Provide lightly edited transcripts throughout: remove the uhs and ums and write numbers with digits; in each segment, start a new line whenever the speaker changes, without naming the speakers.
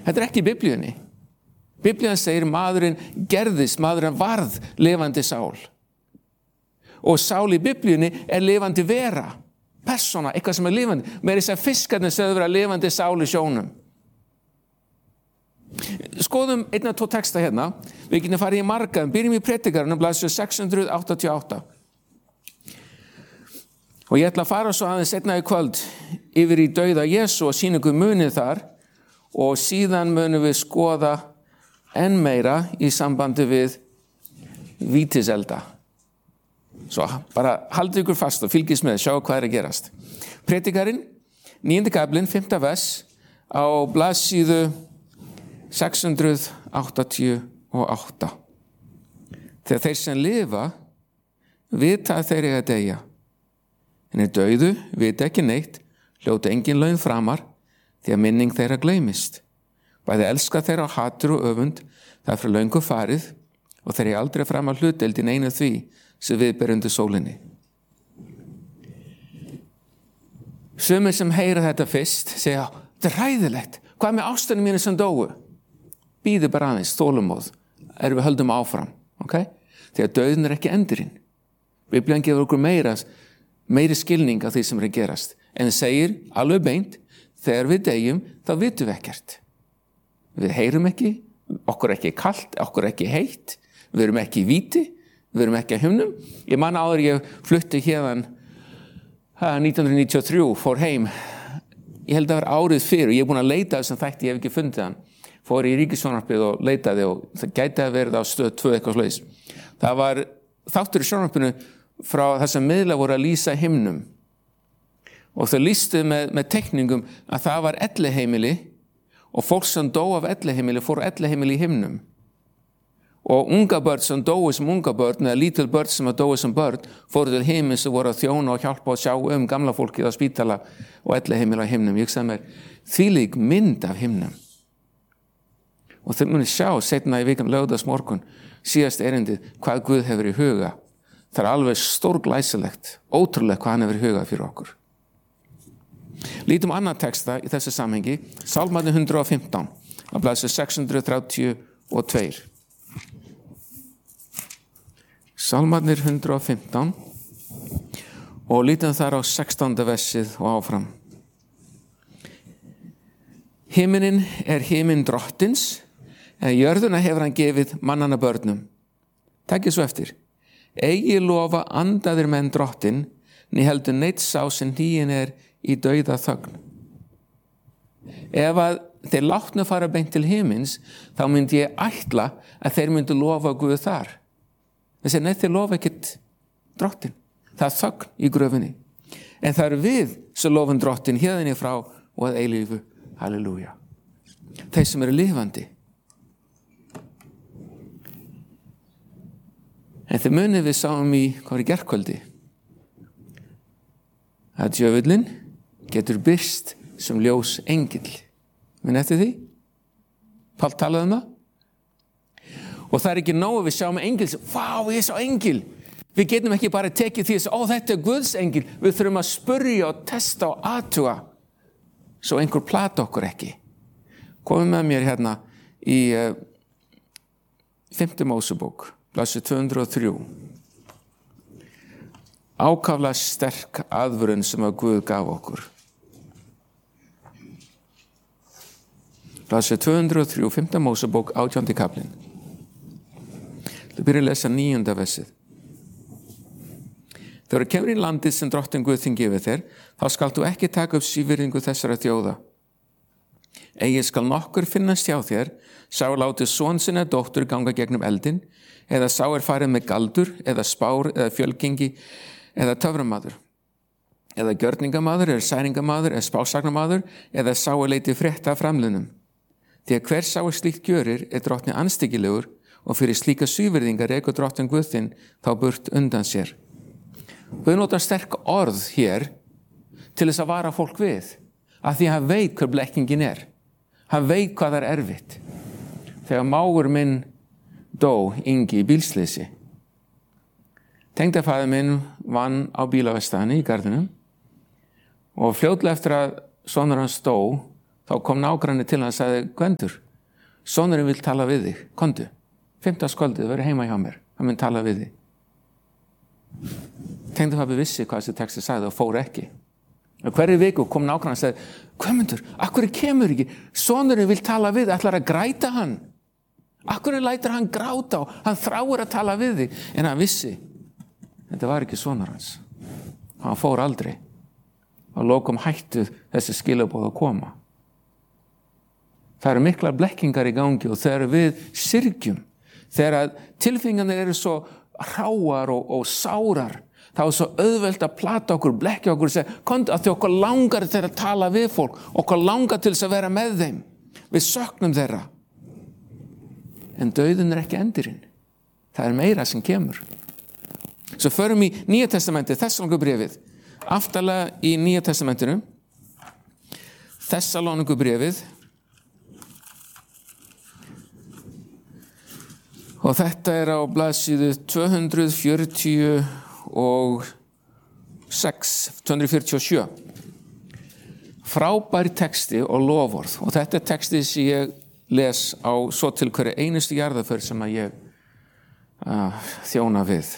Þetta ekki í Biblíunni. Biblían segir maðurinn gerðist, maðurinn varð lifandi sál. Og sál í Biblíunni lifandi vera, persóna, eitthvað sem lifandi. Með þess að fiskarnir sögðu vera lifandi sál í sjónum. Skoðum 1 og 2 texta hérna. Við getum farið í marga, byrjum í Predikarinn, blaðsíðu 688. Og ég ætla að fara svo aðeins seinna í kvöld yfir í dauða Jesú og sýna ykkur munið þar og síðan munum við skoða enn meira í sambandi við vítiselda. Svo bara haldið ykkur fast og fylgist með, sjá hvað að gerast. Predikarinn, 9. kaplinn, 5. vers á blaðsíðu 688. Þegar þeir sem lifa vita að þeir eiga að deyja. En dauðu, vita ekki neitt, hljóta engin laun framar, því að minning þeirra gleymist. Bæði elska þeirra á hatur og öfund, það frá löngu farið, og þeir eru aldrei framar hlutdeild í neinu því sem viðber undir sólinni. Sumir sem heyra þetta fyrst, segja, þetta hræðilegt, hvað með ástunum mínu sem dóu? Bíðu bara aðeins, þolumóð, við höldum áfram, ok? Því að dauðin ekki endurinn. Biblían gefur okkur meiri skilning af því sem að gerast. En segir alveg beint, þegar við deyjum, þá vitum við ekkert. Við heyrum ekki, okkur ekki kalt, okkur ekki heitt, við erum ekki í víti, við erum ekki að himnum. Ég man áður ég flutti hérðan 1993, fór heim. Ég held að vera árið fyrir, ég er búin að leita þessum þætti, ég hef ekki fundið hann. Fór í Ríkissjónvarpið og leitaði og það gæti að verið á stöð 2 eitthvað svoleiðis. Það var þáttur í sjónvarpinu frá þess að miðla voru að lýsa himnum. Og þau lýstu með tekningum að það var elliheimili og fólk sem dó af elliheimili fór elliheimili í himnum. Og unga börn sem dói sem unga börn, eða lítil börn sem dói sem börn, fóru til himins og voru að þjóna og hjálpa og sjá gamla fólkið á spítala og elliheimili á himnum. Ég sagði mér, þvílík mynd af himnum. Og þau muni sjá seinna í vikan laugardagsmorgun síðast erindið hvað Guð hefur í huga. Það alveg stórglæsilegt, ótrúlega hvað hann hefur í huga fyrir okkur. Lítum annan texta í þessu samhengi, Sálmarnir 115, á blaðsíðu 632. Sálmarnir 115 og lítum þar á 16. versið og áfram. Himinin himinn drottins, en jörðuna hefur hann gefið mannanna börnum. Takkið svo eftir. Eigi lofa andaðir menn drottin, né heldur neitt sá sem hýin í dauða þögn. Ef að þeir látnu fara beint til himins, þá myndi ég ætla að þeir myndu lofa Guð þar. Þessi neitt þeir lofa ekkert drottin. Það þögn í gröfinni. En það við sem lofum drottin hérðinni frá og að eilífu. Halleluja. Þeir sem eru lifandi. En þeir munið við sáum í gærkvöldi að djöfullinn getur birst sem ljós engill. Minn eftir því? Pál talaði það. Og það ekki nóg við sjáum engil sem, vá, ég sá engil. Við getum ekki bara tekið því að þetta Guðs engil. Við þurfum að spurja og testa og athuga svo einhver plata okkur ekki. Komum með mér hérna í 5. Mósebók, blaðsíðu 203. Ákaflega sterk aðvörun sem að Guð gaf okkur. Blaðsíðu 203, 5. Mósebók, 18. kaplinn. Þú byrjar að lesa 9. versið. Þegar þú kemur í landið sem drottin Guð þinn gefur þér, þá skalt þú ekki taka upp sívirðingu þessara þjóða. Eigi skal nokkur finnast hjá þér, sá látið son sinni eða dóttur ganga gegnum eldin, eða sá farið með galdur, eða spár, eða fjölgengi, eða töframaður, eða gjörningamaður, eða særingamaður, eða spásagnamaður, eða sá leiti frétta af framliðnum. Því að hver sá slíkt gjörir drottni anstíkilegur og fyrir slíka sívirðingar rekur drottin Guð þinn þá burt undan sér. Guð notar sterk orð hér til þess að vara fólk við, af því að hann veit hver blekkingin Hann veit hvað það erfitt. Þegar mágur minn dó Ingi í bílsleysi. Tengdafaðir minn vann á bílaverkstæðinu í Garðinum og fljótlega eftir að sonur hans dó, þá kom nágranni til hann og sagði, Gvendur, sonurinn vil tala við þig, komdu, 15. kvöldið, verið heima hjá mér, hann mun tala við þig. Tengdapabbi vissi hvað þessi texti sagði og fór ekki. Og hverju viku kom nágranni og sagði, Gvendur, akkur kemur ekki, sonurinn vil tala við þig, ætlar að græta hann. Akkur lætur hann gráta og hann þráir að tala við þig, en hann vissi, þetta var ekki sonur hans. Hann fór aldrei. Og lokum hættu þessi skilaboð að koma. Það eru miklar blekkingar í gangi og þegar við syrgjum, þegar tilfinningarnir eru svo hráar og sárar, þá er svo auðvelt að plata okkur, blekkja okkur og segja, komdu að því okkur langar til að tala við fólk, okkur langar til þess að vera með þeim. Við söknum þeirra. En dauðin er ekki endurinn. Það er meira sem kemur. Svo förum í Nýja testamentið, Þessalónikubréfið, aftarlega í Nýja testamentinu, Þessalónikubréfið, og þetta er á blaðsíðu 247. Frábær texti og loforð, og þetta er texti sem ég les á svo til hverju einustu jarðarför sem að ég þjóna við.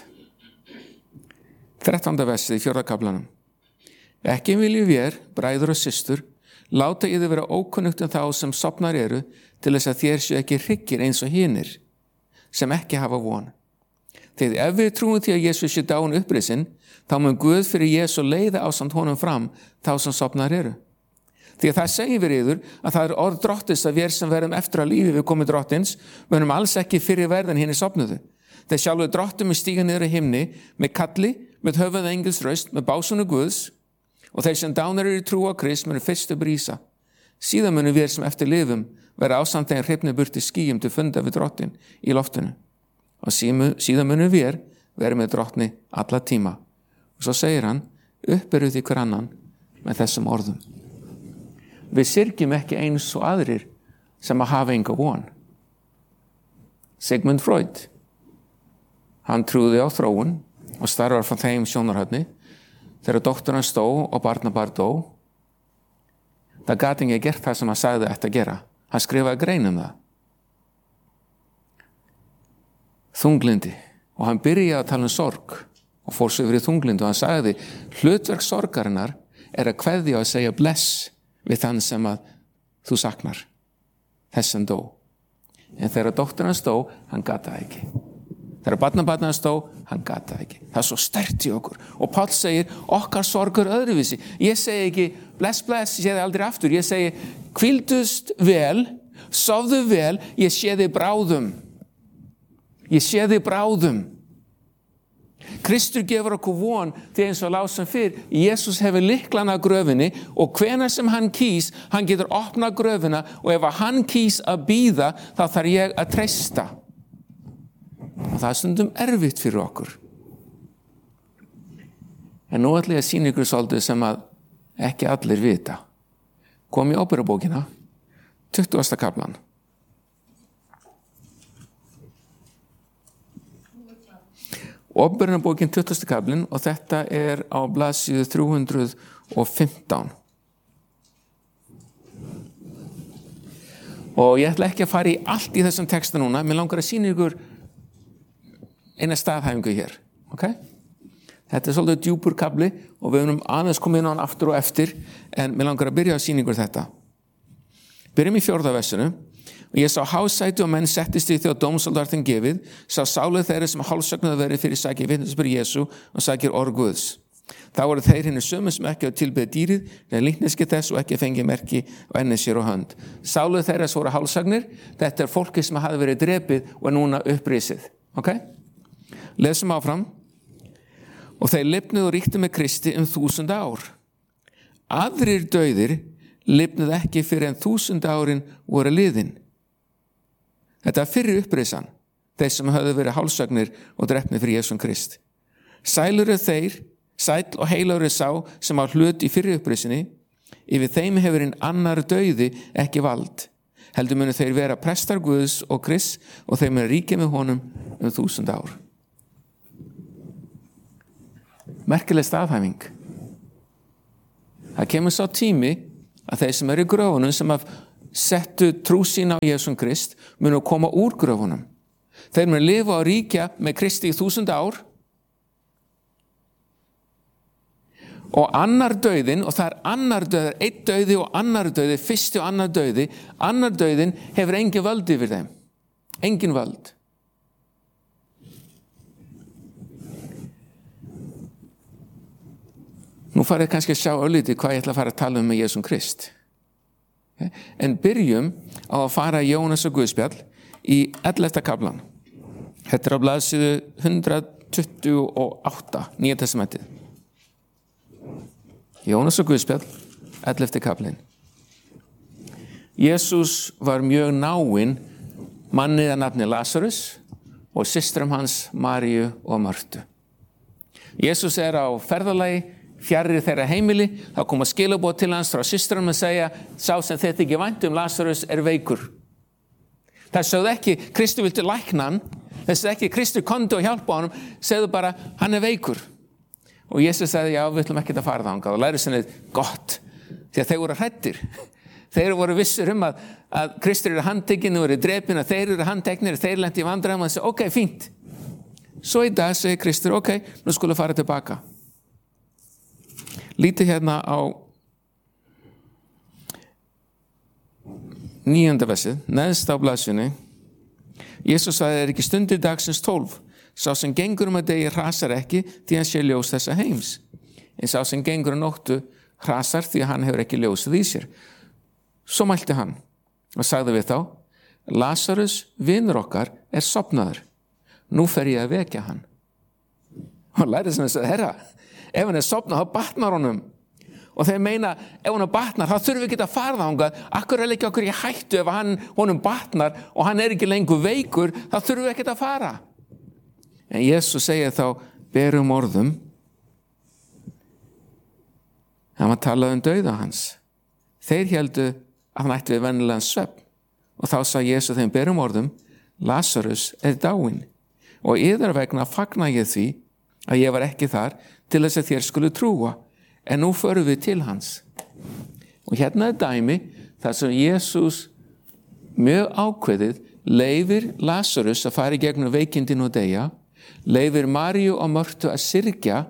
13. versið í 4. kaflanum. Ekki viljum vér, bræður og systur, láta yður vera ókunnugt þá sem sofnar eru, til þess að þér séu ekki hryggir eins og hinir, sem ekki hafa von. Þegar ef við trúum því að Jesús sé dáinn upprisinn, þá mun Guð fyrir Jesú leiða ásamt honum fram þá sem sofnar eru. Því að það segir við yður að það er orð drottins að við sem verðum eftir að lífi við komið drottins, munum alls ekki fyrir verðan hinni sofnuðu. Þeir sjálfur drottum stíga niður í himni með kalli, með höfuð engils raust, með básunu Guðs, og þeir sem dánar eru í trú á Krist munu fyrst að brísa. Síðan munu við sem eftir lifum vera ásamt þeim hrifnir burt í skýjum til funda við drottin í loftinu. Og síðan munu við vera með drottni alla tíma. Og svo segir hann, uppberuð því hver annan með þessum orðum. Við syrgjum ekki eins og aðrir sem að hafa enga von. Sigmund Freud, hann trúði á þróun og starfar frá þeim sjónarhorni. Þegar doktorinn stó og barnabarn dó, það gat ekki gert það sem hann sagði ætti að gera. Hann skrifaði grein það. Þunglindi. Og hann byrjaði að tala sorg og fór svo yfir í þunglindi og hann sagði, hlutverk sorgarinnar er að kveðja og að segja bless við þann sem að þú saknar. Þess sem dó. En þegar doktorinn stó, hann gat það ekki. Þegar barnabarnið stó, hann gat það ekki. Það er svo sterkt í okkur. Og Páll segir, okkar sorgur öðruvísi. Ég segi ekki, bless, bless, ég sé þið aldrei aftur. Ég segi, hvíldust vel, sofðu vel, ég sé þið bráðum. Ég sé þið bráðum. Kristur gefur okkur von því eins og lásum fyrr. Jesús hefur lyklana að gröfinni og hvenær sem hann kýs, hann getur opnað gröfina og ef hann kýs að bíða, þá þarf ég að treysta. Og það er stundum erfitt fyrir okkur. En nú ætla ég að sýna ykkur svolítið sem að ekki allir vita. Kom í Óperubókina, 20. kaflan. Óperubókin 20. kaflin og þetta er á blaðsíðu 315. Og ég ætla ekki að fara í allt í þessum texta núna, mér langar að sýna ykkur eina staðhæfingu hér, ok? Þetta er svolítið djúpur kafli og við höfum aðeins komið inn á hann aftur og eftir, en mér langar að byrja að sýna ykkur þetta. Byrjum í 4. versinu. Og ég sá hásæti og menn settist í því að dómsóldartin gefið, sá sálu þeirra sem hálfsögnuðu verið fyrir sakir vitnisburð Jesú og sakir orð Guðs. Þá voru þeir hinir sömu sem ekki að tilbeða dýrið, en líkneski þess og ekki fengi merki og enni sér á hönd. Sálu þeirra sem voru hálfsögnir, þetta er fólki sem hafi verið drepið og er núna upprisið. Ok? Lesum áfram. Og þeir lifnuðu og ríktu með Kristi 1000 ár. Aðrir dauðir lifnuðu ekki fyrir en 1000 árin voru liðin. Þetta er fyrir upprisan, þeir sem höfðu verið hálfsögnir og drepnir fyrir Jesúm Krist. Sælur er þeir, sæll og heilagur er sá sem á hlut í fyrir upprisinni, yfir þeim hefur hinn annar dauði ekki vald. Heldur munu þeir vera prestar Guðs og Krist og þeir munu ríkja með honum 1000 ár. Merkileg staðhæfing. Það kemur sá tími að þeir sem eru í gröfunum sem að settu trú sína á Jesum Krist munu koma úr gröfunum. Þeir munu lifa og ríkja með Kristi í 1000 ár og annar dauðinn, og það er annar dauður, einn dauði og annar dauði, fyrsti og annar dauði, annar dauðinn hefur engin völd yfir þeim. Engin völd. Nú farið kannski að sjá örlítið hvað ég ætla að fara að tala með Jesum Krist. En byrjum á að fara í Jónas og Guðspjall í 11. kaflan. Þetta er á blaðsíðu 128, Nýja testamentið. Jónas og Guðspjall, 11. kaflinn. Jesús var mjög náinn manni að nafni Lasarus og systrum hans Maríu og Mörtu. Jesús er á ferðalagi fjarri þeirra heimili, þá koma skilaboð til hans frá systrum að segja, sá sem þetta ekki vænt Lasarus er veikur. Það sögðu ekki, Kristi viltu lækna hann, það sögðu ekki, Kristi komdu og hjálpa honum, segðu bara, hann er veikur. Og Jesús sagði, já, við ætlum ekki að fara þangað og lærisveinarnir, gott, því að þeir voru hræddir. Þeir voru vissir að Kristur eru handtekinn og eru drepin, að þeir eru handteknir, þeir lentu í vandræðum og þessi, ok, fínt. Svo í dag segir Kristur, ok, nú skulum fara tilbaka. Lítið hérna á 9. versið, neðst á blaðsjunni. Jesús sagði, er ekki stundir dagsins 12. Sá sem gengur að degi hrasar ekki því hann sé ljós þessa heims. En sá sem gengur nóttu hrasar því hann hefur ekki ljósið í sér. Svo mælti hann og sagði við þá, Lasarus, vinur okkar, er sofnaður. Nú fer ég að vekja hann. Og lærið sem þess að, herra, ef hann er sofnað, þá batnar honum. Og þeir meina, ef hann batnar, þá þurfum við ekki að fara þangað. Akkur er ekki okkur í hættu ef honum batnar og hann er ekki lengur veikur, þá þurfum við ekki að fara. En Jesús segir þá berum orðum, hann var talað dauða hans. Þeir héldu að hann ætti við venjulegan svefn og þá sa Jesús þeim berum orðum, Lasarus er dáinn og yðar vegna fagna ég því að ég var ekki þar til þess að þér skulu trúa, en nú förum við til hans. Og hérna er dæmi þar sem Jesús mjög ákveðið leyfir Lasarus að fara í gegnum veikindin og deyja, leyfir Maríu og Mörtu að syrgja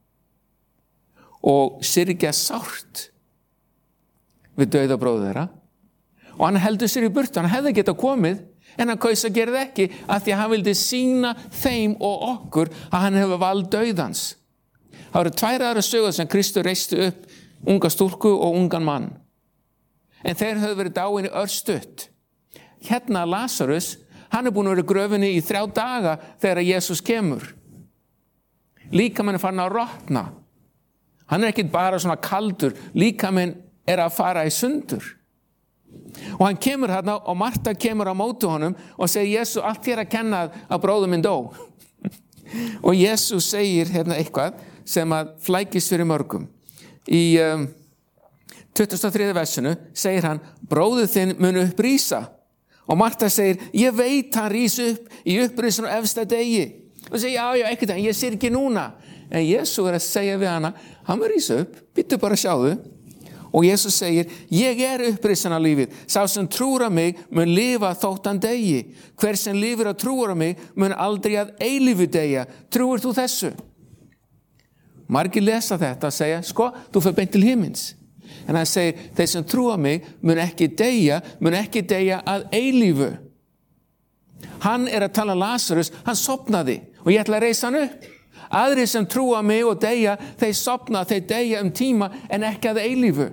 og syrgja sárt við dauða bróður þeirra og hann heldur sér í burtu, hann hefði getað komið en hann kaus að gera það ekki af því að hann vildi sýna þeim og okkur að hann hefur vald dauðans. Það eru 2 aðrar sögur sem Kristur reisti upp unga stúlku og ungan mann en þeir höfðu verið dáin í örstutt. Hérna Lasarus, hann er búin að vera í gröfinni í 3 daga þegar Jesús kemur. Líkaminn er farin að rotna. Hann er ekki bara svona kaldur, líkaminn er að fara í sundur. Og hann kemur hérna og Marta kemur á móti honum og segir, Jesús, allt þér að kenna að bróður minn dó. Og Jesús segir hérna eitthvað sem að flækist fyrir mörgum. Í 23. versinu segir hann, bróður þinn mun upprísa. Og Marta segir, ég veit hann rís upp í upprísun og efsta degi. Og segir, já, ekkert, en ég sér ekki núna. En Jesús er að segja við hana, hann mun rísa upp, býttu bara að sjáðu. Og Jesús segir, ég er upprísan af lífið. Sá sem trúr á mig mun lifa þótt hann degi. Hver sem lifir og trúr á mig mun aldrei að eilífu deyja. Trúir þú þessu? Margir lesa þetta og segja, sko, þú fer beint til himins. En hann segir, þeir sem trúa mig mun ekki deyja að eilífu. Hann er að tala Lasarus, hann sofnaði og ég ætla að reisa hann upp. Aðrir sem trúa mig og deyja, þeir sofna, þeir deyja tíma en ekki að eilífu.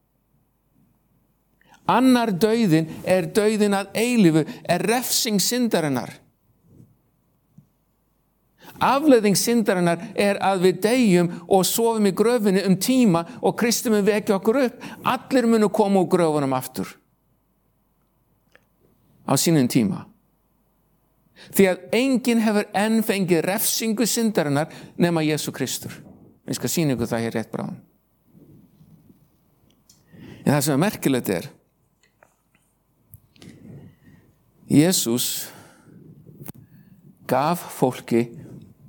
Annar dauðin er dauðin að eilífu, er refsing syndarinnar. Afleiðing syndarinnar er að við deyjum og sofum í gröfinni tíma og Kristur mun vekja okkur upp. Allir munu koma úr gröfunum aftur á sínum tíma. Því að enginn hefur enn fengið refsingu syndarinnar nema Jesú Kristur. Ég skal sýna ykkur það hér rétt bráðum. En það sem er merkilegt er, Jesús gaf fólki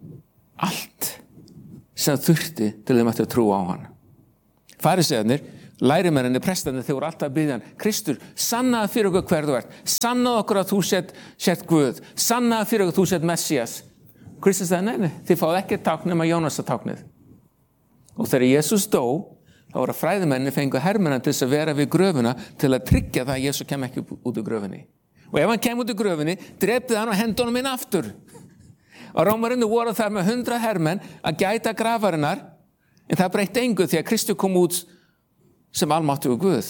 allt sem þurfti til þeim að trúa á hann. Farisearnir Lærimennirnir, prestarnir, þeir voru alltaf að biðja hann, Kristur, sannaðu fyrir okkur hver þú ert, sannaðu okkur að þú sért Guð, sannaðu fyrir okkur að þú sért Messías. Kristur sagði, nei, þið fáið ekki tákn nema Jónasar táknið. Og þegar Jesús dó, þá voru fræðimennir fengu hermenn til þess að vera við gröfuna til að tryggja það að Jesús kem ekki út úr gröfinni. Og ef hann kem út úr gröfinni, drepið hann og hendi honum inn aftur. Og Rómararnir voru þar með 100 hermenn að gæta grafarinnar, en það breytti engu því að Kristur kom út sem almáttugur Guð.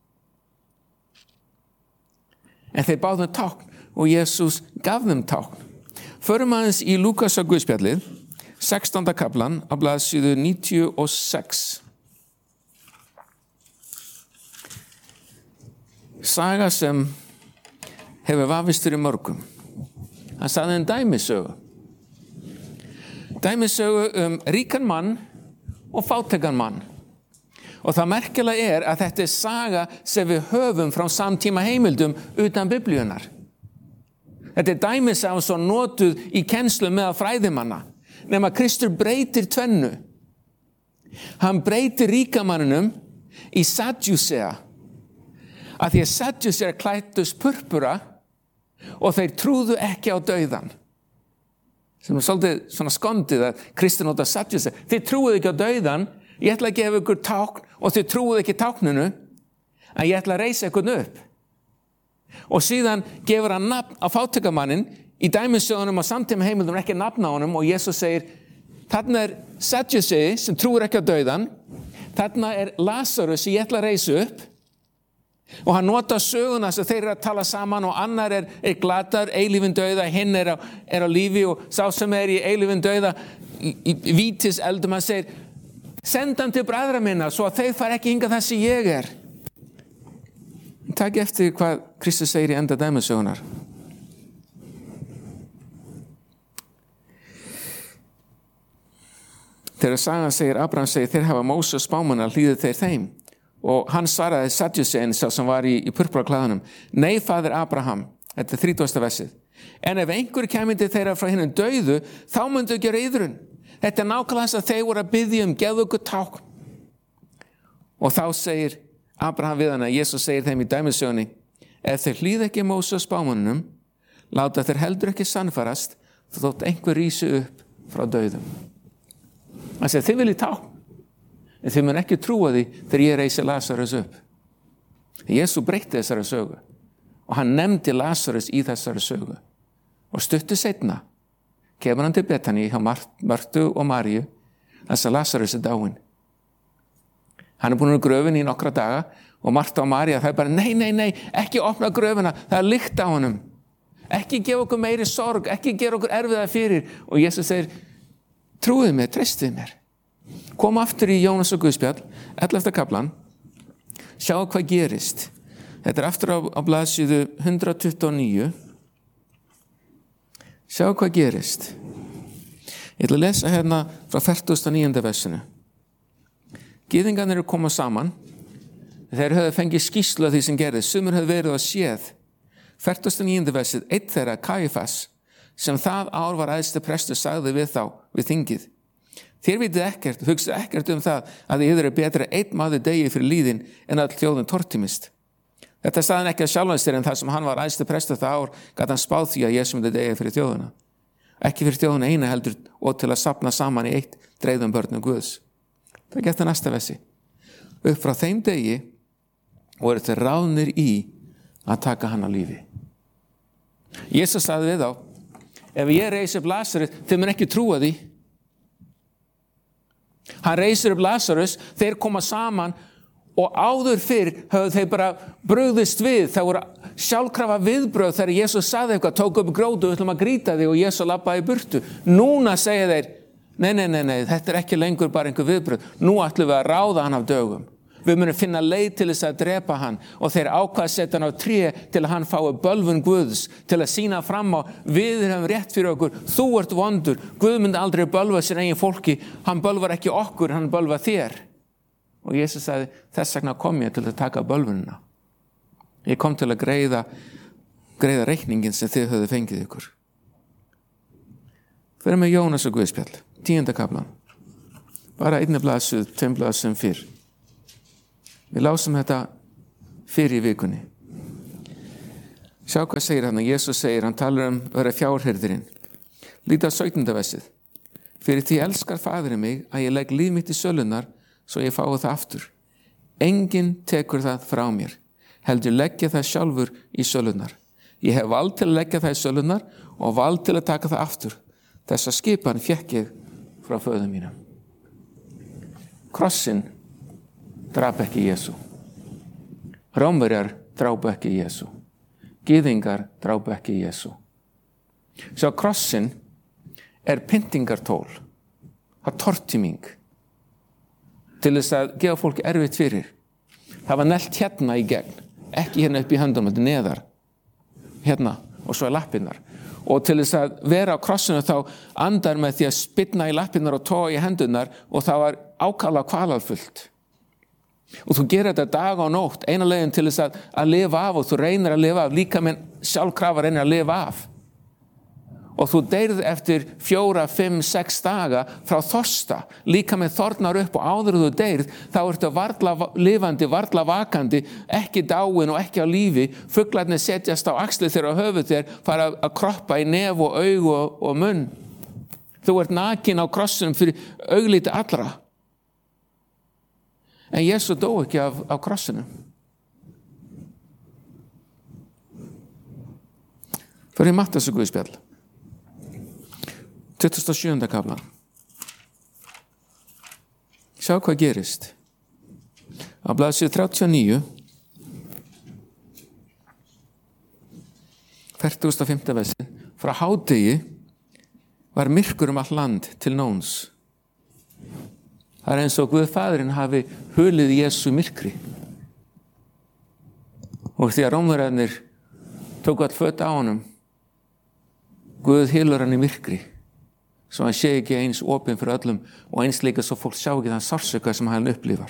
En þeir báðu tákn og Jesús gaf þeim tákn. Förum aðeins í Lúkasar Guðspjallið, 16. kaplan á blaðsíðu 96. Saga sem hefur vafist fyrir mörgum. Hann sagði dæmisögu. Dæmisögu ríkan mann og fátækan mann. Og það merkilega að þetta saga sem við höfum frá samtíma heimildum utan biblíunar. Þetta dæmisaga svo notuð í kennslu meðal fræðimanna. Nema Kristur breytir tvennu. Hann breytir ríkamanninum í Sadducea. Að því að Sadducea klæddust purpura og þeir trúðu ekki á dauðan. Sem er svolítið svona skondið að Kristur nota Sadducea. Þeir trúðu ekki á dauðan. Ég ætla að gefa ykkur tákn og þið trúið ekki tákninu, en ég ætla að reisa ykkur upp. Og síðan gefur hann nafn á fátækamannin í dæmisögunum og samtíma heimildum ekki nafn á honum og Jesús segir, þarna Sadducei sem trúir ekki á dauðan, þarna Lazarus sem ég ætla að reisa upp og hann nota söguna sem þeir að tala saman og annar glataður, eilífinn dauða, hinn á lífi og sá sem í eilífinn dauða í vítis eldum, hann segir, senda hann til bræðra minna svo að þeir fara ekki hingað það sem ég er. Takk eftir hvað Kristus segir í enda dæmisögunar. Þegar sagan segir, Abraham segir, þeir hafa Móse spámanna, hlýðir þeir þeim. Og hann svaraði Sadducein sá sem var í purpuraklæðunum. Nei, faðir Abraham, þetta 30. versið. En ef einhver kæmi til þeirra frá hinum dauðu, þá myndu gera iðrun. Þetta nákvæmlega þess að þeir voru að biðja gefðu okkur tákn. Og þá segir Abraham við hana, Jesús segir þeim í dæmisögunni, ef þeir hlýða ekki Móse spámannunum, láta þeir heldur ekki sannfærast, þótt einhver rísi upp frá dauðum. Hann segir, þið viljið tákn, en þið mun ekki trúa því þegar ég reisi Lazarus upp. Jesús breytti þessari sögu og hann nefndi Lazarus í þessari sögu. Og stuttu seinna kemur hann til Betani hjá Martu og Maríu, þess að Lazarus dáinn. Hann búinn í gröfinni í nokkra daga og Marta og María, það bara, nei, ekki opna gröfina, það lykt á honum. Ekki gefa okkur meiri sorg, ekki gera okkur erfiða fyrir. Og Jesús segir, trúið mér, treystið mér. Kom aftur í Jónas og Guðspjall, 11. kaplan, sjá hvað gerist. Þetta aftur á blaðsíðu 129. Sjá hvað gerist. Ég ætla að lesa hérna frá 49. versinu. Gyðingarnir eru komað saman. Þeir höfðu fengið skýrslu af því sem gerðist. Sumir höfðu verið að séð. 49. versið, einn þeirra, Kæfas, sem það ár var æðsti prestur, sagði við þá, við þingið. Þér vitið ekkert, hugsið ekkert það að þið er betra einn maður degi fyrir líðin en all þjóðin tortímist. Þetta sagði hann ekki að sjálfan sér en það sem hann var æðsti prestur það ár gat hann spáð því að Jesús myndi deyja fyrir þjóðina. Ekki fyrir þjóðina eina heldur og til að safna saman í eitt dreifðum börnum Guðs. Það geta næsta versi. Upp frá þeim degi voru þeir ráðnir í að taka hann á lífi. Jesús sagði við þá, ef ég reisi upp Lazarus, þið mun ekki trúa því. Hann reisir upp Lazarus, þeir koma saman og áður fyrr höfðu þeir bara brugðist við. Það voru sjálfkrafa viðbrögð þegar Jesús sagði eitthvað, tók upp grótu, við ætlum að grýta þig og Jesús labbaði í burtu. Núna segja þeir, nei, þetta er ekki lengur bara einhver viðbrögð. Nú ætlum við að ráða hann af dögum. Við munum finna leið til þess að drepa hann og þeir ákvað setja hann á tré til að hann fái bölvun Guðs, til að sýna fram á við höfum rétt fyrir okkur, þú ert vondur, Guð myndi aldrei bölva sér eigin fólki, hann bölvar ekki okkur, hann bölvar þér. Og Jesús sagði, þess vegna kom ég til að taka bölvunina. Ég kom til að greiða reikningin sem þið höfðu fengið ykkur. Fyrir með Jónas og Guðspjall, 10. kaplan. Bara einni blaðsíðu, 2 blaðsíðum fyrr. Við lásum þetta fyrir í vikunni. Sjá hvað segir hann, Jesus segir, hann talar vera fjárhirðirinn. Líta á 17. versið. Fyrir því elskar Faðirinn mig að ég legg líf mitt í sölunnar svo ég fái það aftur. Enginn tekur það frá mér, heldur leggja það sjálfur í sölunnar. Ég hef vald til að leggja það í sölunnar og vald til að taka það aftur. Þessa skipan fékk ég frá föður mínum. Krossinn drap ekki Jesú. Rómverjar drápu ekki Jesú. Gyðingar drápu ekki Jesú. Svo krossinn pyntingartól. Það tortíming. Til þess að gefa fólki erfitt fyrir. Það var nelt hérna í gegn. Ekki hérna upp í höndunum, þetta neðar. Hérna og svo lappirnar. Og til þess að vera á krossinu þá andar með því að spyrna í lappirnar og toga í hendunar og það var ákaflega kvalarfullt. Og þú gerir þetta dag og nótt, eina leiðin til þess að lifa af og þú reynir að lifa af, líka með sjálfkrafa reynir að lifa af. Og þú deyrð eftir 4, 5, 6 daga frá þorsta, líka með þornar upp og áður þú deyrð, þá ertu varla lifandi, varla vakandi, ekki dáin og ekki á lífi, fuglarnir setjast á axlir þeirra og höfuð þér, fara að kroppa í nef og augu og munn. Þú ert nakin á krossinum fyrir augliti allra. En Jesú dó ekki af krossinum. Fyrir Matthías guðspjall. 27. kaflan. Sjá hvað gerist. Á blaðsíðu 39, 45. versi. Frá hádegi var myrkur allt land til nóns. Það eins og Guð Faðirinn hafi hulið Jesú myrkri. Og því að Rómverjarnir tóku all föt á honum, Guð hylur hann í myrkri. Svo hann sé ekki eins opinn fyrir öllum og eins líka svo fólk sjá ekki þann sársauka sem hann upplifar.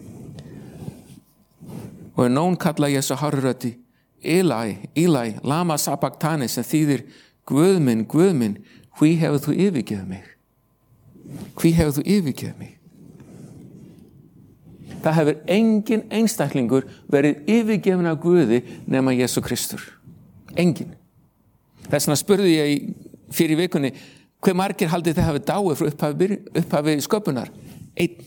Og nón kalla Jesú hárri röddi, Eli, Eli, lama sabachthani, sem þýðir Guð minn, hví hefur þú yfirgefið mig? Hví hefur þú yfirgefið mig? Það hefur engin einstaklingur verið yfirgefin af Guði nema Jesú Kristur. Engin. Þess vegna spurði ég fyrir vikunni, hve margir haldið þið hafi dáið frá upphafi sköpunar? 1.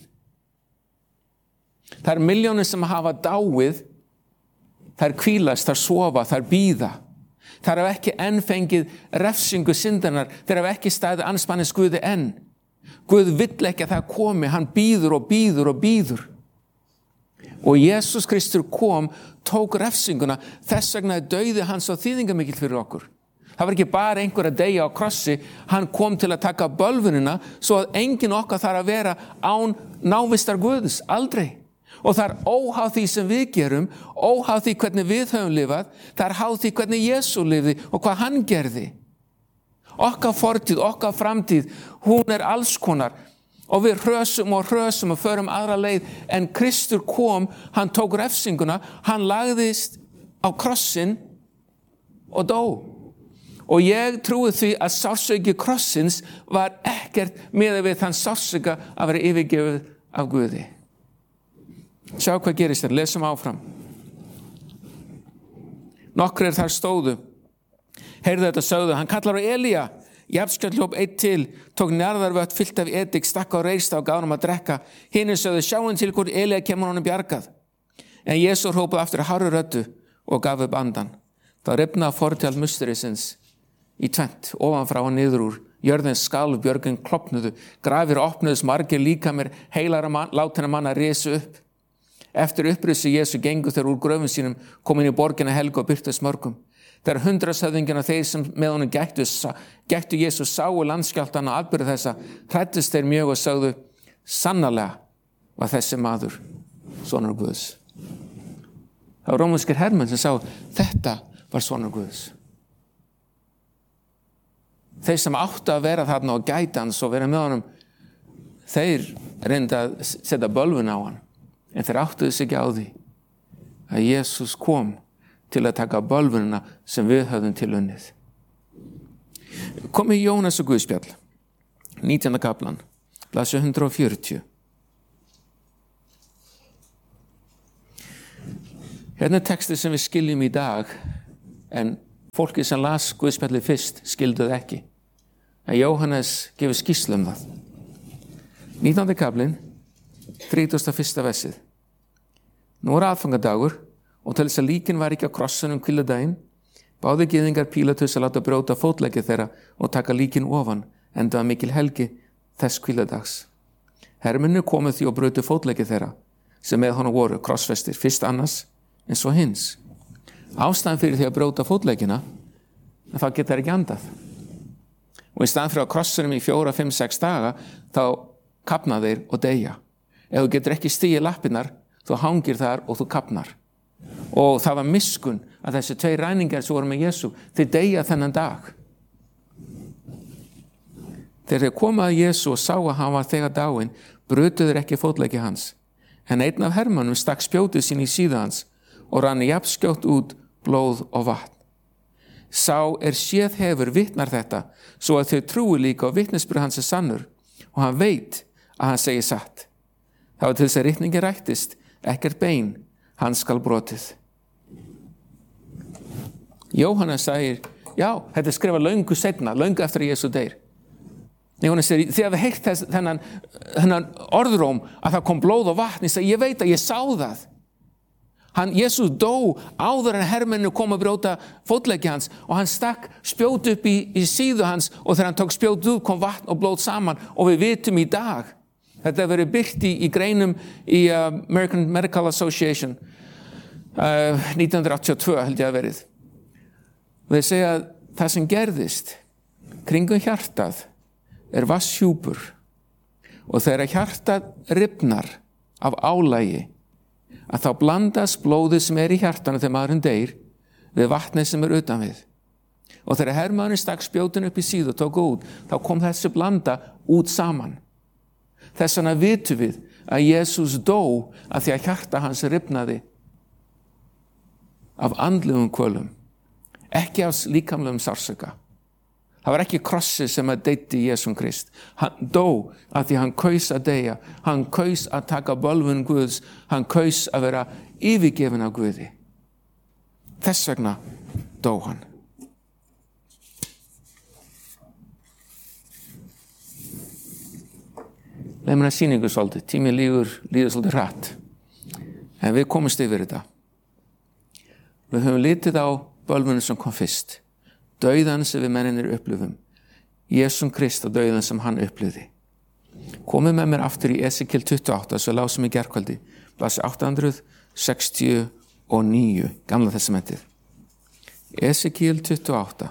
Það milljónir sem hafa dáið, þær hvílast, þær sofa, þær bíða. Þær hafa ekki enn fengið refsingu syndarinnar, þær hafa ekki staðið andspænis Guði enn. Guð vill ekki að það komi, hann bíður og bíður og bíður. Og Jesús Kristur kom, tók refsinguna, þess vegna dauði hann svo þýðingamikill fyrir okkur. Það var ekki bara einhver að deyja á krossi, hann kom til að taka bölvunina svo að enginn okkar þarf að vera án návistar Guðs, aldrei. Og það óháð því sem við gerum, óháð því hvernig við höfum lifað, það háð því hvernig Jesú lifði og hvað hann gerði. Okkar fortíð, okkar framtíð, hún alls konar. Og við hrösum og förum aðra leið, en Kristur kom, hann tók refsinguna, hann lagðist á krossin og dó. Og ég trúi því að sársauki krossins var ekkert miðað við þann sársauka að vera yfirgefið af Guði. Sjá hvað gerist þér, lesum áfram. Nokkrir þar stóðu, heyrðu þetta, sögðu, hann kallar á Elía. Jafnskjöld hljóp einn til, tók njarðarvött fyllt af edik, stakk á reista og gaf honum að drekka. Hinir sögðu, sjáum til hvort Elía kemur honum bjargað. En Jesú hrópaði aftur hárri röddu og gaf upp andan. Þá rifnaði fortjald musterisins í tvennt, ofanfrá og niður úr. Jörðin skalf, björgin klopnuðu, grafir opnuðust, margir líkamir heilara látinna manna risu upp. Eftir upprissu Jesú gengu þeir úr gröfum sínum, kom inn í borgina helgu og birtust mörgum. Þegar 100 þeir sem með honum gættu Jesú sáu landskjálftana og atburði þessa, hræddust þeir mjög og sögðu, sannarlega var þessi maður sonur Guðs. Það var rómverskir hermenn sem sá, þetta var sonur Guðs. Þeir sem áttu að vera þarna og gæta hans og vera með honum, þeir reyndu að setja bölvun á hann. En þeir áttuðu sig ekki á því að Jesús kom til að taka bölvunina sem við höfðum til unnið. Kom í Jónas og Guðspjall, 19. kaplan, blaðsíðu 140. Hérna texti sem við skiljum í dag, en fólki sem las Guðspjallið fyrst skildu það ekki. En Jóhannes gefur skýrslu það. 19. kaplinn, 31. versið. Nú aðfangadagur og til þess að líkin var ekki á krossunum hvíldardaginn, báðu gyðingar Pílatus að láta brjóta fótleggi þeirra og taka líkin ofan, enda var mikil helgi þess hvíldardags. Hermennir komu því og brjótu fótleggi þeirra, sem með honum voru krossfestir, fyrst annars en svo hins. Ástæðan fyrir því að brjóta fótleggina, en þá geta þeir ekki andað. Og í staðan fyrir að krossunum í 4, 5, 6 daga, þá kapna þeir og deyja. Ef þú getur ekki stigið lappirnar, þú hangir þar og þú kapnar. Og það var miskunn að þessi 2 ræningar sem voru með Jesú, þeir deyja þennan dag. Þegar þeir komu að Jesú og sá að hann var þegar dáinn, brutu þeir ekki fótleggi hans. En einn af hermannum stakk spjótið sín í síðu hans og rann jafnskjótt út blóð og vatn. Sá séð hefur vitnar þetta, svo að þau trúi líka og vitnisburður hans sannur, og hann veit að hann segir satt. Það var til þess að ritningi rættist, ekkert bein, hann skal brotið. Jóhannes segir, já, þetta skrifað löngu seinna, löngu eftir að Jesú deyr. Jóhannes segir, þið hafið heyrt þennan orðróm að það kom blóð og vatn, ég veit að ég sá það. Jesú dó áður en hermennu kom að brjóta fótleggi hans og hann stakk spjót upp í síðu hans og þegar hann tók spjót út kom vatn og blóð saman og við vitum í dag. Þetta hefur verið birt í greinum í American Medical Association 1982 held ég að verið. Og þeir segja að það sem gerðist kringum hjartað vatnshjúpur og þegar hjartað rifnar af álægi að þá blandast blóðið sem í hjartanu þegar maðurinn deyr við vatnið sem utan við. Og þegar hermaðurinn stakk spjótin upp í síðu og tók út, þá kom þessi blanda út saman. Þess vegna vitum við að Jesús dó að því að hjarta hans rifnaði af andlegum kvölum, ekki af líkamlegum sársauka. Það var ekki krossið sem að deyti Jesúm Krist. Hann dó að því hann kaus að deyja. Hann kaus að taka bölvun Guðs. Hann kaus að vera yfirgefinn af Guði. Þess vegna dó hann. Leið mér að sýningu svolítið. Tíminn líður svolítið hratt. En við komumst yfir þetta. Við höfum litið á bölvunum sem kom fyrst. Dauðan sem við menninir upplifum. Jesúm Krist og dauðan sem hann upplifði. Komið með mér aftur í Esekiel 28, svo lásum í gærkvöldi, blasi 869, Gamla testamentið. Esekiel 28.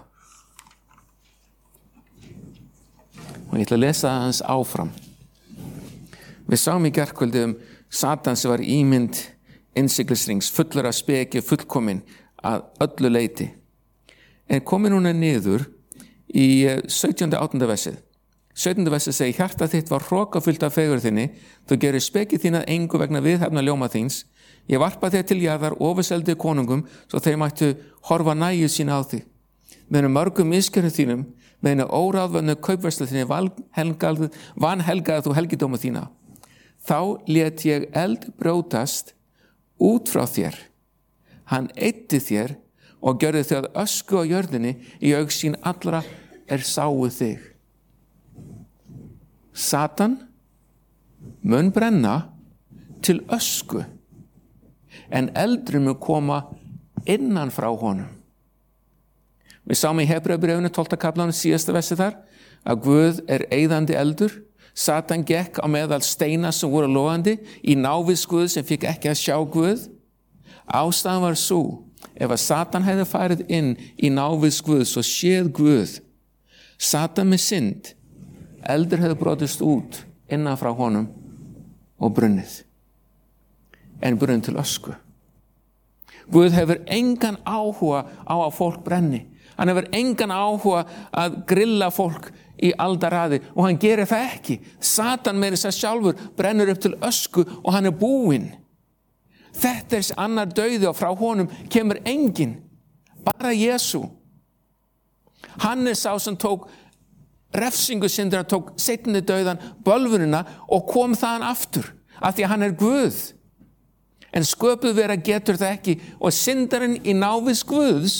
Og ég ætla að lesa það hans áfram. Við sáum í gærkvöldi Satan sem var ímynd innsiglisrings, fullur af speki, fullkomin að öllu leyti. En komið núna niður í 17. 18. versið. 17. versið segir, hjarta þitt var hrokafullt af fegurð þinni, þú gerir spekið þín að engu vegna viðhafna ljóma þíns, ég varpa þér til jarðar ofurseldi konungum, svo þeir mættu horfa næju sína á þig. Meðan mörgum misgjörnum þínum, meðan óráðvöndu kaupverslu þinni vanhelgaði þú helgidóma þína. Þá lét ég eld brjótast út frá þér. Hann eyddi þér og gjörði þau að ösku á jörðinni í augsýn allra sáu þig. Satan mun brenna til ösku, en eldurinn mun koma innan frá honum. Við sáum í Hebreubréfinu 12. kaflanum síðasta versið þar að Guð eyðandi eldur. Satan gekk á meðal steina sem voru logandi í návist Guð sem fikk ekki að sjá Guð. Ástæðan var sú, ef að Satan hefði farið inn í návist Guðs og séð Guð, Satan með synd, eldur hefði brotist út innan frá honum og brunnið. En brunnið til ösku. Guð hefur engan áhuga á að fólk brenni. Hann hefur engan áhuga að grilla fólk í aldaraði og hann gerir það ekki. Satan með þess að sjálfur brennur upp til ösku og hann búinn. Þetta annar dauði og frá honum kemur enginn, bara Jesú. Hann sá sem tók refsingu syndra, tók seinni dauðan, bölvunina og kom þaðan aftur, af því að hann Guð. En sköpuð vera getur það ekki og syndarinn í návist Guðs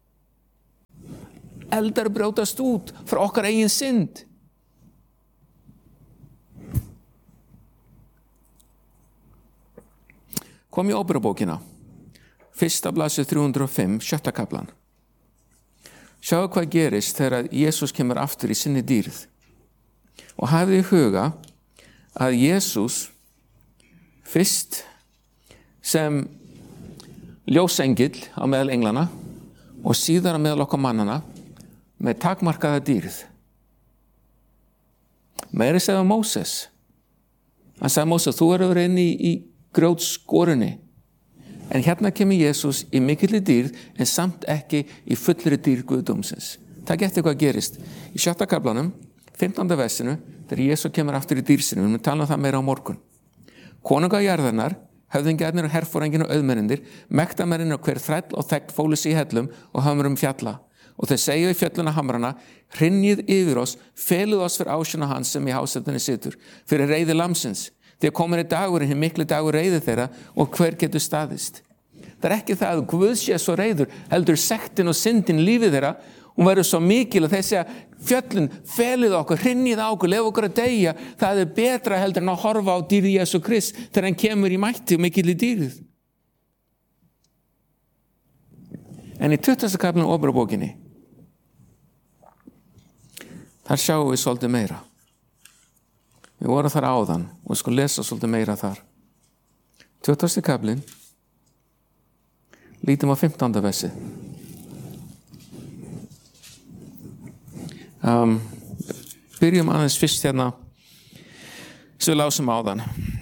eldar brjótast út frá okkar eigin synd. Kom í Óperubókina, 1. blaðsíða 305, 6. kaflan. Sjáu hvað gerist þegar Jesús kemur aftur í sinni dýrð. Og hafið í huga að Jesús fyrst sem ljósengill á meðal englana og síðar á meðal okkar mannana með takmarkaða dýrð. Meira segja Móses. Hann sagði Móses, þú verður inn í grjótskorinni. En hérna kemur Jesús í mikilli dýrð en samt ekki í fullri dýrð Guðdómsins. Takk eftir hvað gerist. Í 6. kaflanum, 15. versinu, þegar Jesús kemur aftur í dýrsinu, við munum tala um það meira á morgun. Konungar jarðarinnar, höfðingjarnir og herforingin og auðmennir, mektamennir og hver þræll og þegn fólu sig í hellum og hamrum fjalla. Og þeir segja í fjölluna hamrana, hrynnið yfir oss, feluð oss fyrir ásjóna hans sem í hásetunni situr, fyrir reiði lamsins. Þegar komin dagurinn, hinn mikli dagur reiði þeirra og hver getur staðist. Það ekki það að Guð sé svo reiður, heldur sektin og syndin lífið þeirra, hún verður svo mikil að þeir segja, fjöllin, felið okkur, hrynnið okkur, lef okkur að deyja, það betra heldur en að horfa á dýrð Jesú Krist þegar hann kemur í mætti og mikil í dýrð. En í 20. kaflinu Óperubókinni, þar sjáum við svolítið meira. Við vorum þar áðan og við skulum lesa svolítið meira þar. 20. kaflinn, lítum á 15. versið. Byrjum aðeins fyrst hérna sem við lásum áðan.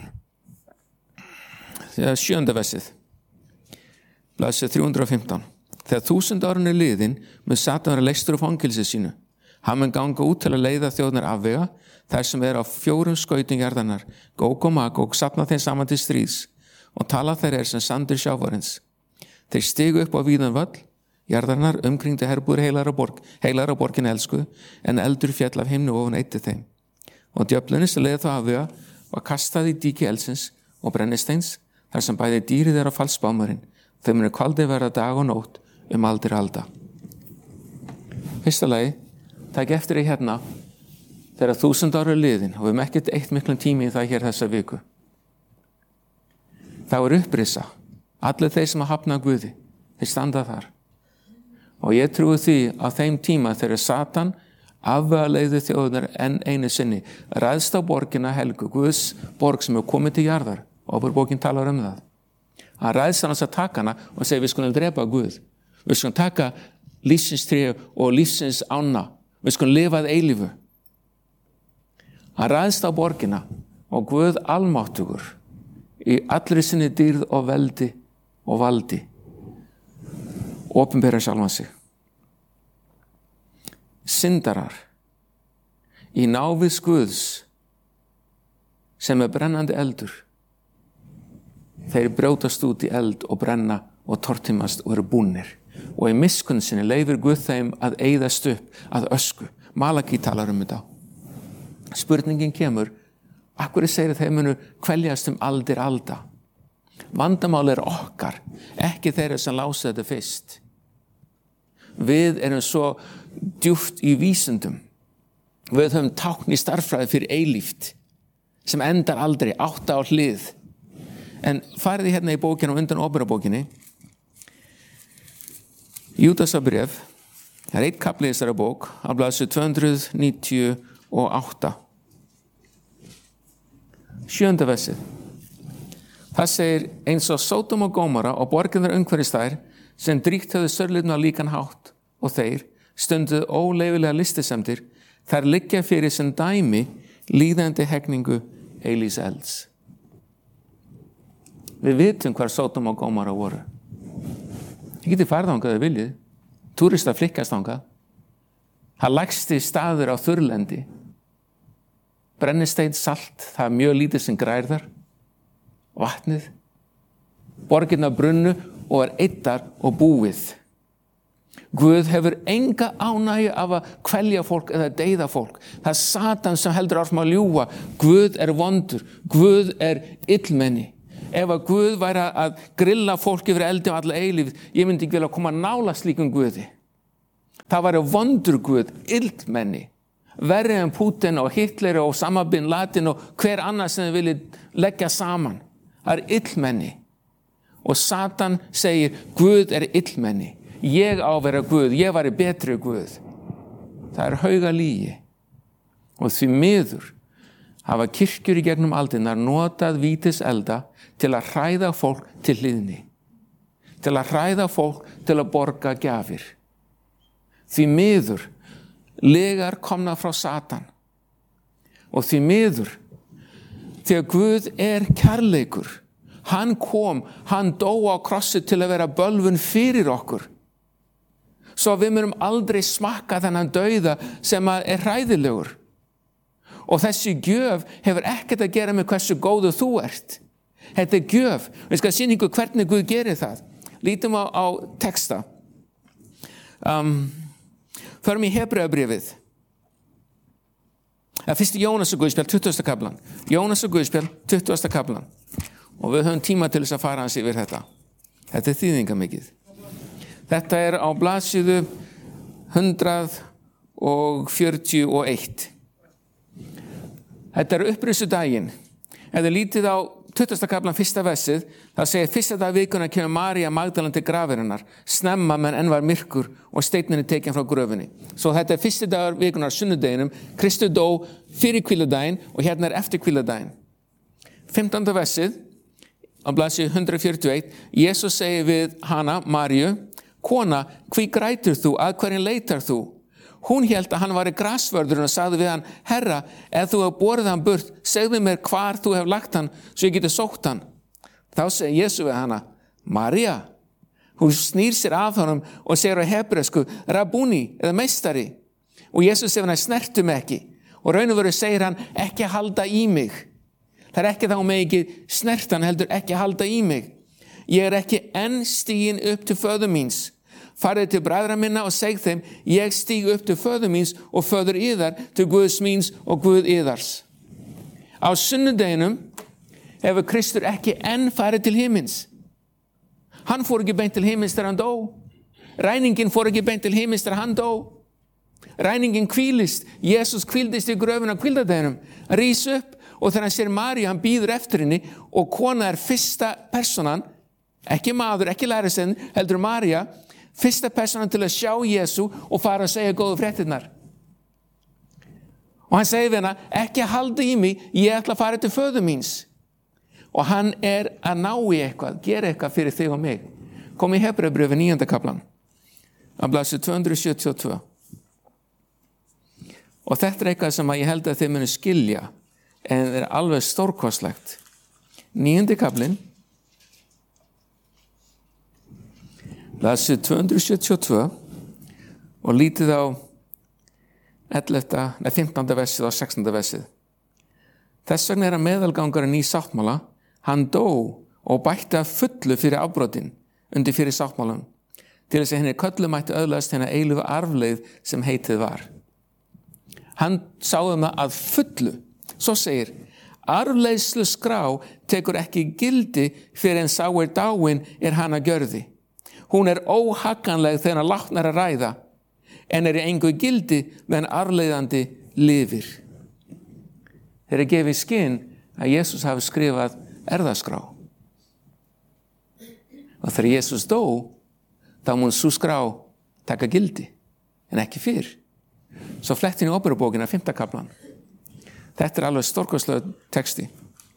7. versið, blaðsíða 315. Þegar 1000 árin liðin mun Satan vera leystur á fangelsi sínu. Hann mun ganga út til að leiða þjóðnar afvega, þær sem á 4 skautum jarðarinnar, Góg og Magóg, safna þeim saman til stríðs og tala þeir sem sandur sjávarins. Þeir stigu upp á víðan völl, jarðarinnar umkringdu herbúðir heilara borgin elsku, en eldur fjall af himnu ofan eitti þeim. Og djöflunni sem leiða þá afvega var kastað í díki eldsins og brennisteins, þar sem bæði dýrið á falsbámarinn, þau munu kvaldi verða dag og nótt aldir alda. Fyrsta lagi, takk eftir í hérna, þegar 1000 ára liðin og við hefum ekkert eitt miklum tími í það hér þessa viku. Þá upprisa, allir þeir sem hafna Guði, þeir standa þar. Og ég trúi því á þeim tíma þegar Satan afvegaleiði þjóðunar enn einu sinni, ræðst á borgina helgu, Guðs borg sem komið til jarðar, Óperubókin talar um það. Hann ræðst hann að taka hana og segir við skulum drepa Guð. Við skulum taka lífsins tré og lífsins ána. Við skulum lifa að eilífu. Hann ræðst á borgina og Guð almáttugur í allri sinni dýrð og veldi og valdi opinbera sjálfan sig. Syndarar í návist Guðs sem brennandi eldur, þeir brjótast út í eld og brenna og tortímast og eru búnir. Og í miskunn sinni leyfir Guð þeim að eyðast upp að ösku. Malaki talar um þetta. Spurningin kemur, af hverju segir þeir munu kveljast aldir alda? Vandamál okkar, ekki þeirra sem lása þetta fyrst. Við erum svo djúpt í vísindum. Við höfum tákn í starffræði fyrir eilíft sem endar aldrei, 8 á hlið. En farið hérna í bókina og undan Óperubókinni, Júdasarbréf, það einn kafli í þessari bók, á blaðsíðu 298. 7. versið. Það segir eins og Sódom og Gómora og borginnar umhverfis þær sem dríkt höfðu sörlitna á líkan hátt og þeir stunduðu óleyfilega listisemdir, þær liggja fyrir sem dæmi líðandi hegningu eilífs elds. Við vitum hvar Sódom og Gómora voru. Þið getið farið þangað þau viljið. Túristar flikkast þangað. Það lægsti staður á þurrlendi. Brennisteinn, salt, það mjög lítið sem grærðar. Vatnið. Borgirnar brunnu og eittar og búið. Guð hefur enga ánægju af að kvelja fólk eða deyða fólk. Það er Satan sem heldur áfram að ljúga. Guð vondur. Guð illmenni. ef að Guð væri að grilla fólk yfir eldi á alla eilífð, ég myndi ekki vilja koma nála slíkum Guði. Það væri vondur Guð, illmenni, verri en Putin og Hitler og Osama bin Laden og hver annar sem þið viljið leggja saman. Það er illmenni. Og Satan segir, Guð er illmenni. Ég á að vera Guð, ég væri betri Guð. Það er hauga lygi. Og því miður hafa kirkjur í gegnum aldirnar notað vítiselda til að hræða fólk til hlýðni. Til að hræða fólk til að borga gjafir. Því miður legar komna frá Satan. Og því miður, þegar Guð er kærleikur, hann kom, hann dó á krossi til að vera bölvun fyrir okkur. Svo við munum aldrei smakka þennan dauða sem er hræðilegur. Og þessi gjöf hefur ekkert að gera með hversu góðu þú ert. Þetta er gjöf. Við skal sýna ykkur hvernig Guð gerir það. Lítum á texta. Förum í Hebreabréfið. Fyrst Jónas og Guðspjall, 20. kaplan. Jónas og Guðspjall, 20. kaplan. Og við höfum tíma til þess að fara hans yfir þetta. Þetta er þýðingamikið. Þetta er á blaðsíðu 141. Þetta er upprissudaginn. Ef þið lítið á 20. kaplan 1. versið, það segir fyrsta dag vikunar kemur María Magdalena til grafarinnar, snemma menn enn var myrkur og steinninn er tekin frá gröfinni. Svo þetta er fyrsti dagur vikunar sunnudeginum, Kristur dó fyrir hvíldardaginn og hérna er eftir hvíldardaginn. 15. versið, á blaðsíðu 141, Jesus segir við hana, Maríu, kona, hví grætur þú, að hverjum leitar þú? Hún hélt að hann var í grasvörðurinn og sagði við hann, Herra, ef þú hefur borið hann burt, segðu mér hvar þú hefur lagt hann, svo ég geti sótt hann. Þá segir Jesús við hana, María. Hún snýr sér af honum og segir á hebresku, Rabúni, eða meistari. Og Jesús segir hann, snertu mig ekki. Og raun og veru segir hann, ekki halda í mig. Það er ekki þá með ekki snertan, heldur ekki halda í mig. Ég er ekki enn stigin upp til föður míns. Farið til bræðra minna og seg þeim, ég stíg upp til föður míns og föður yðar, til Guðs míns og Guð yðars. Á sunnudeginum hefur Kristur ekki enn farið til himins. Hann fór ekki beint til himins þegar hann dó. Ræningin fór ekki beint til himins þegar hann dó. Ræningin hvílist. Jesus hvíldist í gröfin á hvíldardeginum. Hann rís upp og þegar hann sér Maríu, hann bíður eftir henni og kona er fyrsta personan, ekki maður, ekki lærisveinn, heldur María, fyrsta personan til að sjá Jesú og fara að segja góðu fréttirnar. Og hann segir við hana, ekki halda í mig, ég ætla að fara til föður míns. Og hann er að ná í eitthvað, gera eitthvað fyrir þig og mig. Kom í Hebreabréfið 9. kaplan, á blaðsíðu 272. Og þetta er eitthvað sem ég held að þið munu skilja, en það er alveg stórkostlegt. 9. kaplinn, blaðsíðu 272 og lítið á 15. versið og 16. versið. Þess vegna er að meðalgangarinn í sáttmála, hann dó og bætti að fullu fyrir afbrotin undir fyrir sáttmálan, til þess að henni köllu mætti öðlast henni eilífu arfleið sem heitið var. Hann sáðum það að fullu. Svo segir, arfleiðslu skrá tekur ekki gildi fyrir en sá er dáin er hann að gjörði. Hún er óhagganleg þegar hann látnar að ræða, en er í engu gildi meðan arfleiðandi lifir. Þeir eru gefið skinn að Jesús hafi skrifað erfðaskrá. Og þegar Jesús dó, þá mun sú skrá taka gildi, en ekki fyrr. Svo flettin í Óperubókina, 5. kaplan. Þetta er alveg stórkostlegur texti.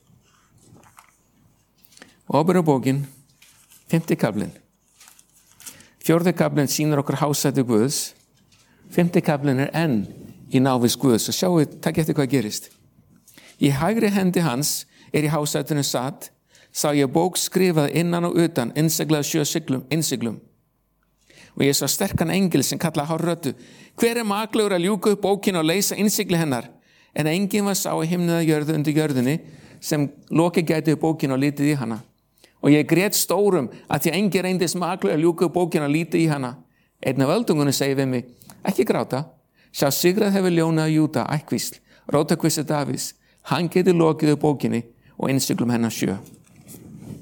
Óperubókin, 5. kaplinn. 4. kaplinn sýnir okkur hásæti Guðs. 5. kaplinn er enn í návist Guðs. Og sjáu, takk eftir hvað gerist. Í hægri hendi hans í hásætinu satt, sá ég bók skrifað innan og utan, innseglað 7 innsiglum. Og ég sá sterkan engil sem kallaði hárröddu, hver er maklegur að ljúka upp bókina og leysa innsigli hennar? En enginn var sá í himnið að jörðu undir jörðinni sem loki gæti upp bókina og lítið í hana. Og ég grét stórum að því enginn reyndist maklegur að ljúka upp bókina og lítið í hana. Einn af öldungunni segir við mig, ekki gráta, sjá sigrað hefur ljónað Júda, ættkvísl, rótakvísl Davíðs, hann geti lokið upp bókinni og innsiglum hennar 7.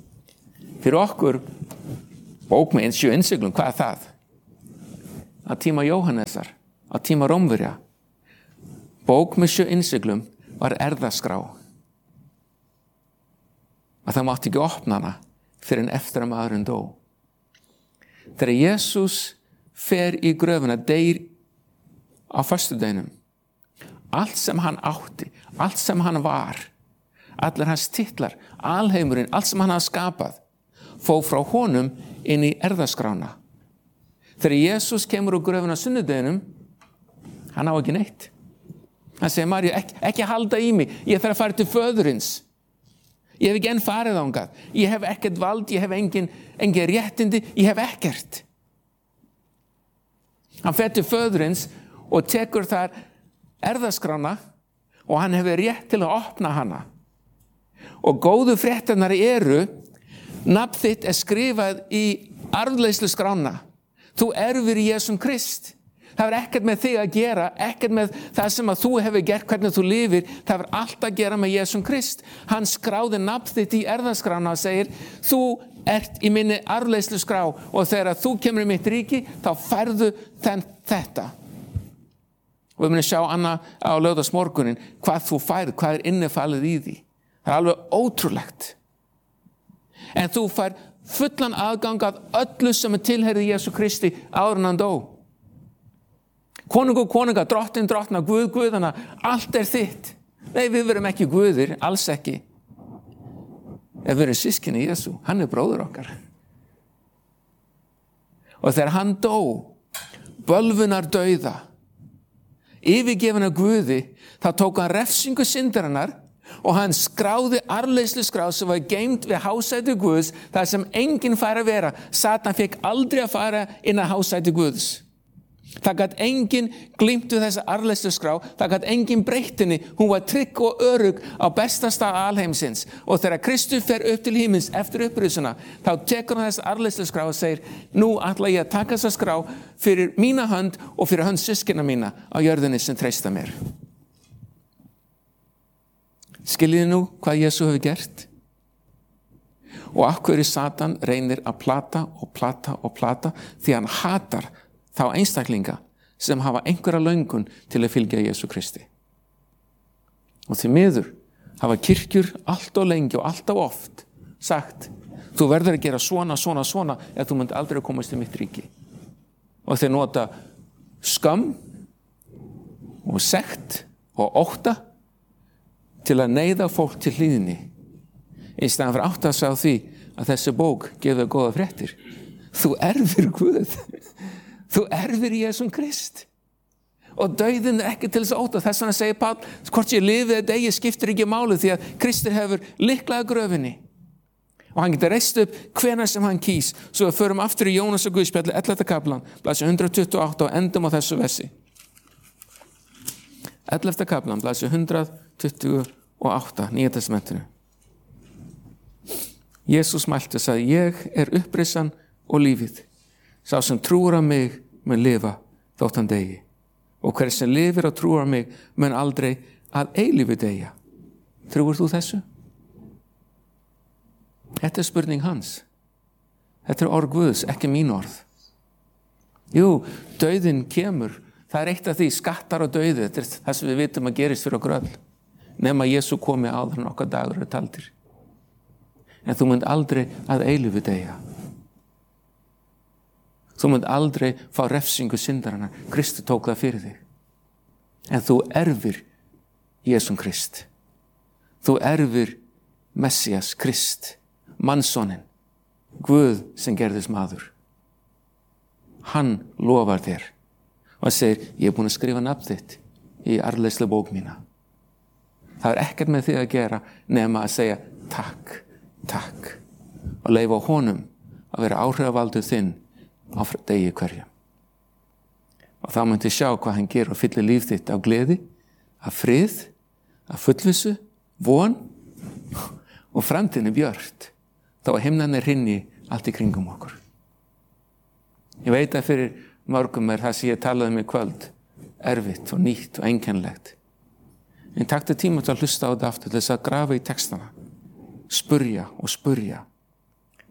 Fyrir okkur, bók með 7 innsiglum, hvað er það? Á tíma Jóhannesar, á tíma Rómverja. Bók með 7 innsiglum var erfðaskrá. Að það mátti ekki opna hana fyrir en eftir að maðurinn dó. Þegar Jesús fer í gröfuna, deyr á föstudeginum, allt sem hann átti, allt sem hann var, allir hans titlar, alheimurinn, allt sem hann hafði skapað, fór frá honum inn í erfðaskrána. Þegar Jesús kemur úr gröfuna á sunnudeginum, hann á ekki neitt. Hann segir, Maríu, ekki halda í mig, ég þarf að fara til föðurins. Ég hef ekki enn farið þangað. Ég hef ekkert vald, ég hef engin réttindi, ég hef ekkert. Hann fer til föðurins og tekur þar erfðaskrána og hann hefur rétt til að opna hana. Og góðu fréttirnar eru, nafn þitt er skrifað í arfleiðsluskrána. Þú erfir í Jesum Krist. Það er ekkert með þig að gera, ekkert með það sem að þú hefur gert, hvernig þú lifir. Það er allt að gera með Jesum Krist. Hann skráði nafn þitt í erfðaskrána og segir, þú ert í minni arfleiðsluskrá og þegar þú kemur í mitt ríki, þá færðu þetta. Og við munum sjá annað á laugardagsmorgunin, hvað þú færð, hvað er innifalið í því. Það er alveg ótrúlegt. En þú fær fullan aðgang að öllu sem tilheyrði Jesu Kristi áður en hann dó. Konungur, drottin, drottna, Guð, Guðana, allt er þitt. Nei, við verum ekki Guðir, alls ekki. Við verum systkini Jesu, hann er bróðir okkar. Og þegar hann dó, bölvunar dauða, yfirgefin af Guði, þá tók hann refsingu syndarinnar og hann skráði arfleiðsluskrá sem var geymt við hásæti Guðs, þar sem enginn fær að vera. Satan fekk aldrei að fara inn að hásæti Guðs. Það gat enginn glímt við þessa arfleiðsluskrá, það gat enginn breytt henni, hún var trygg og örugg á besta stað alheimsins. Og þegar Kristur fer upp til himins eftir upprisuna, þá tekur hann þessa arfleiðsluskrá og segir, nú ætla ég að taka þessa skrá fyrir mína hönd og fyrir hönd systkina mína á jörðinni sem treysta mér. Skiljiði nú hvað Jesú hefur gert? Og af hverju Satan reynir að plata því hann hatar þá einstaklinga sem hafa einhverja löngun til að fylgja Jesú Kristi. Og því miður hafa kirkjur allt og lengi og alltaf oft sagt, þú verður að gera svona eða þú munt aldrei komast í mitt ríki. Og þeir nota skam og sekt og ótta til að neyða fólk til hlýðni. Í staðan fyrir átt að sjá því að þessi bók gefur góða fréttir. Þú erfir Guð. Þú erfir í Jesum Krist. Og dauðinn er ekki til þess að ótta. Þess vegna segir Páll, hvort ég lifi eða degi skiptir ekki máli því að Kristur hefur lyklaði gröfinni. Og hann getur reist upp hvenær sem hann kýs. Svo við förum aftur í Jónas og Guðspjalli 11. kaplan, blaðsíða 128 og endum á þessu versi. 11. kaplan, blaðsíða 128, Nýja testamentinu. Jesús mælti og sagði, ég er upprissan og lífið. Sá sem trúir á mig mun lifa þótt hann degi. Og hver sem lifir og trúir á mig mun aldrei að eilífu deyja. Trúir þú þessu? Þetta er spurning hans. Þetta er orð Guðs, ekki mín orð. Jú, dauðinn kemur. Það er eitt af því, skattar og dauði. Þetta er það sem við vitum að gerist fyrir okkur öll. Nema Jesú komi áður en okkar dagur eru taldir. En þú munt aldrei að eilífu deyja. Þú munt aldrei fá refsingu syndarinnar. Kristur tók það fyrir þig. En þú erfir Jesum Krist. Þú erfir Messias Krist, mannssonin, Guð sem gerðist maður. Hann lofar þér og segir, ég er búin að skrifa nafn þitt í arfleiðslu bók mína. Það er ekkert með þig að gera nema að segja takk, takk og leyfa honum að vera áhrifavaldur þinn á degi hverjum. Og þá myndi sjá hvað hann gerir og fyllir líf þitt af gleði, af frið, af fullvissu, von og framtíðin er björt, þá að himnarnir hrynji allt í kringum okkur. Ég veit að fyrir mörgum er það sem ég talaði í kvöld erfitt og nýtt og einkennilegt. En taktu tíma til að hlusta á þetta aftur til þess að grafa í textana, spurja og spurja.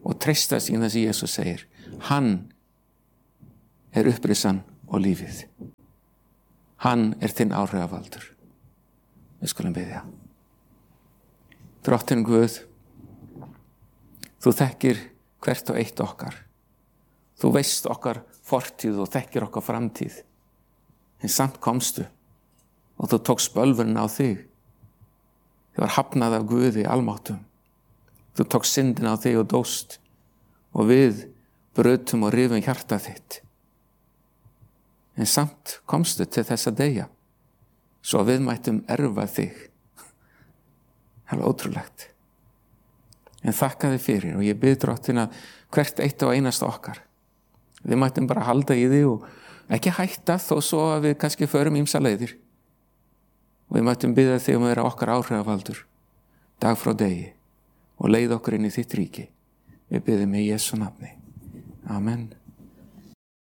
og treysta sín það sem Jesus segir. Hann er upprissan og lífið. Hann er þinn áhrifavaldur. Við skulum biðja. Drottinn Guð, þú þekkir hvert og eitt okkar. Þú veist okkar fortíð og þekkir okkar framtíð. En samt komstu og þú tókst bölvurinn á þig. Þið var hafnað af Guði almáttum. Þú tókst syndin á þig og dóst og við brutum og rifum hjarta þitt. En samt komstu til þess að deyja svo við mættum erfa þig. Það er ótrúlegt. En þakka þig fyrir og ég bið Drottinn að hvert eitt og einasta okkar við mættum bara halda í þig og ekki hætta þó svo að við kannski förum ýmsa leiðir. Og við mættum biðja þig að vera okkar áhrifavaldur dag frá degi og leið okkur inn í þitt ríki. Við biðjum í Jesú nafni. Amen.